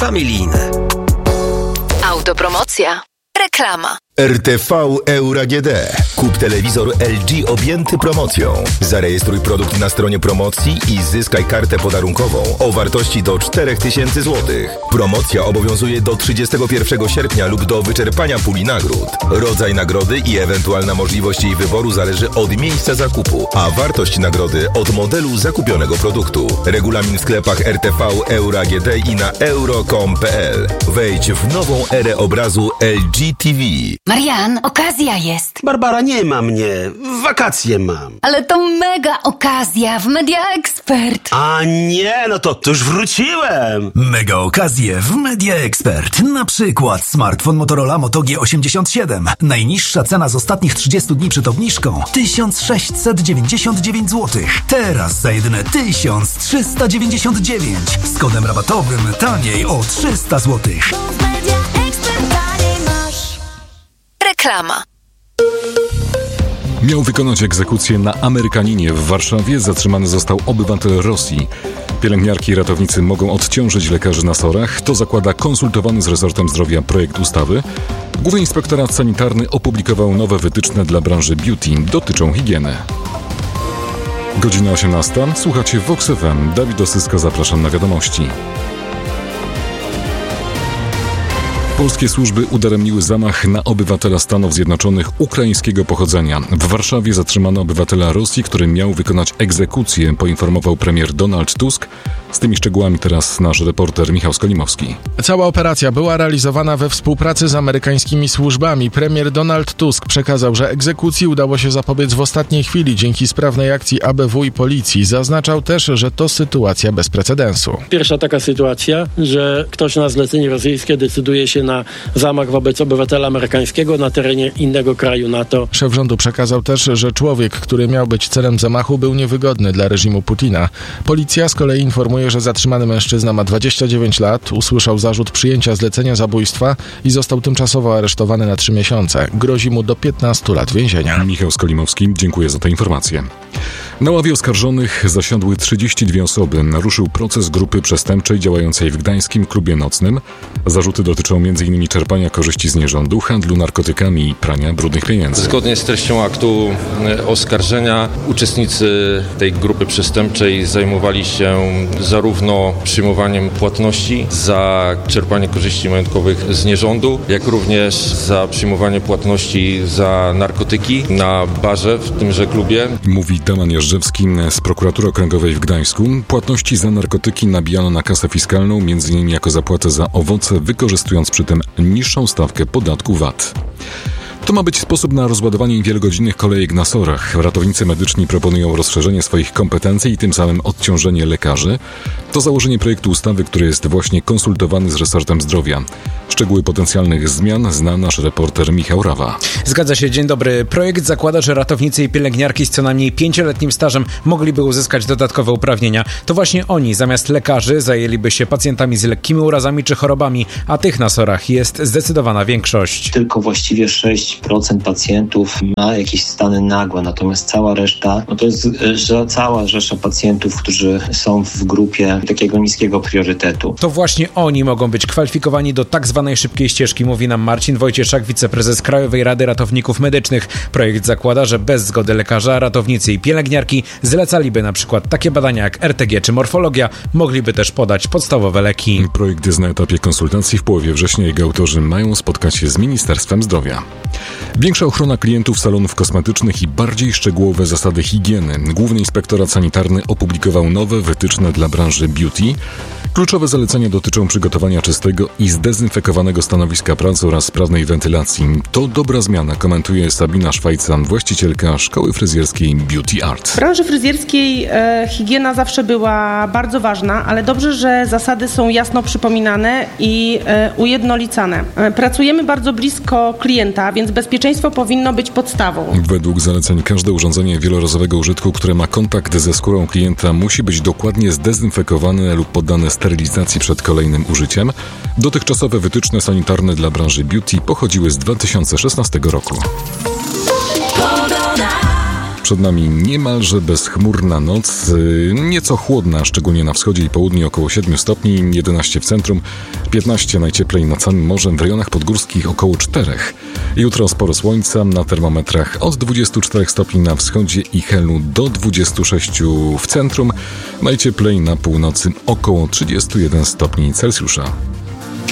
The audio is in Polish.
familijne. Autopromocja. Reklama. RTV Euro AGD. Kup telewizor LG objęty promocją. Zarejestruj produkt na stronie promocji i zyskaj kartę podarunkową o wartości do 4000 zł. Promocja obowiązuje do 31 sierpnia lub do wyczerpania puli nagród. Rodzaj nagrody i ewentualna możliwość jej wyboru zależy od miejsca zakupu, a wartość nagrody od modelu zakupionego produktu. Regulamin w sklepach RTV Euro AGD i na euro.com.pl. Wejdź w nową erę obrazu LG TV. Marian, okazja jest. Barbara, nie ma mnie. Wakacje mam. Ale to mega okazja w Media Expert. A nie, no to już wróciłem. Mega okazje w Media Expert. Na przykład smartfon Motorola Moto G87. Najniższa cena z ostatnich 30 dni przed obniżką 1699 zł. Teraz za jedyne 1399. Z kodem rabatowym taniej o 300 zł. Reklama. Miał wykonać egzekucję na Amerykaninie w Warszawie. Zatrzymany został obywatel Rosji. Pielęgniarki i ratownicy mogą odciążyć lekarzy na SOR-ach. To zakłada konsultowany z resortem zdrowia projekt ustawy. Główny Inspektorat Sanitarny opublikował nowe wytyczne dla branży beauty. Dotyczą higieny. Godzina 18. Słuchacie Vox FM. Dawid Osyska, zapraszam na wiadomości. Polskie służby udaremniły zamach na obywatela Stanów Zjednoczonych ukraińskiego pochodzenia. W Warszawie zatrzymano obywatela Rosji, który miał wykonać egzekucję, poinformował premier Donald Tusk. Z tymi szczegółami teraz nasz reporter Michał Skolimowski. Cała operacja była realizowana we współpracy z amerykańskimi służbami. Premier Donald Tusk przekazał, że egzekucji udało się zapobiec w ostatniej chwili dzięki sprawnej akcji ABW i policji. Zaznaczał też, że to sytuacja bez precedensu. Pierwsza taka sytuacja, że ktoś na zlecenie rosyjskie decyduje się na zamach wobec obywatela amerykańskiego na terenie innego kraju NATO. Szef rządu przekazał też, że człowiek, który miał być celem zamachu, był niewygodny dla reżimu Putina. Policja z kolei informuje, że zatrzymany mężczyzna ma 29 lat, usłyszał zarzut przyjęcia zlecenia zabójstwa i został tymczasowo aresztowany na 3 miesiące. Grozi mu do 15 lat więzienia. Michał Skolimowski, dziękuję za tę informację. Na ławie oskarżonych zasiadły 32 osoby. Ruszył proces grupy przestępczej działającej w gdańskim klubie nocnym. Zarzuty dotyczą m.in. czerpania korzyści z nierządu, handlu narkotykami i prania brudnych pieniędzy. Zgodnie z treścią aktu oskarżenia uczestnicy tej grupy przestępczej zajmowali się zarówno przyjmowaniem płatności za czerpanie korzyści majątkowych z nierządu, jak również za przyjmowanie płatności za narkotyki na barze w tymże klubie. Mówi Damian Jeżdżewski z Prokuratury Okręgowej w Gdańsku. Płatności za narkotyki nabijano na kasę fiskalną, m.in. jako zapłatę za owoce, wykorzystując przy tym niższą stawkę podatku VAT. To ma być sposób na rozładowanie wielogodzinnych kolejek na SOR-ach. Ratownicy medyczni proponują rozszerzenie swoich kompetencji i tym samym odciążenie lekarzy. To założenie projektu ustawy, który jest właśnie konsultowany z resortem zdrowia. Szczegóły potencjalnych zmian zna nasz reporter Michał Rawa. Zgadza się, dzień dobry. Projekt zakłada, że ratownicy i pielęgniarki z co najmniej 5-letnim stażem mogliby uzyskać dodatkowe uprawnienia. To właśnie oni zamiast lekarzy zajęliby się pacjentami z lekkimi urazami czy chorobami, a tych na SOR-ach jest zdecydowana większość. Tylko właściwie 6% pacjentów ma jakieś stany nagłe, natomiast cała reszta, to jest cała rzesza pacjentów, którzy są w grupie takiego niskiego priorytetu. To właśnie oni mogą być kwalifikowani do tak zwanej szybkiej ścieżki, mówi nam Marcin Wojcieszak, wiceprezes Krajowej Rady Ratowników Medycznych. Projekt zakłada, że bez zgody lekarza ratownicy i pielęgniarki zlecaliby na przykład takie badania jak RTG czy morfologia, mogliby też podać podstawowe leki. Projekt jest na etapie konsultacji. W połowie września jego autorzy mają spotkać się z Ministerstwem Zdrowia. Większa ochrona klientów salonów kosmetycznych i bardziej szczegółowe zasady higieny. Główny Inspektorat Sanitarny opublikował nowe wytyczne dla branży beauty. Kluczowe zalecenia dotyczą przygotowania czystego i zdezynfekowanego stanowiska pracy oraz sprawnej wentylacji. To dobra zmiana, komentuje Sabina Szwajca, właścicielka szkoły fryzjerskiej Beauty Art. W branży fryzjerskiej higiena zawsze była bardzo ważna, ale dobrze, że zasady są jasno przypominane i ujednolicane. Pracujemy bardzo blisko klienta, więc bezpieczeństwo powinno być podstawą. Według zaleceń każde urządzenie wielorazowego użytku, które ma kontakt ze skórą klienta, musi być dokładnie zdezynfekowane lub poddane sterylizacji przed kolejnym użyciem. Dotychczasowe wytyczne sanitarne dla branży beauty pochodziły z 2016 roku. przed nami niemalże bezchmurna noc, nieco chłodna, szczególnie na wschodzie i południu, około 7 stopni, 11 w centrum, 15 najcieplej nad samym morzem, w rejonach podgórskich około 4. Jutro sporo słońca, na termometrach od 24 stopni na wschodzie i Helu do 26 w centrum, najcieplej na północy około 31 stopni Celsjusza.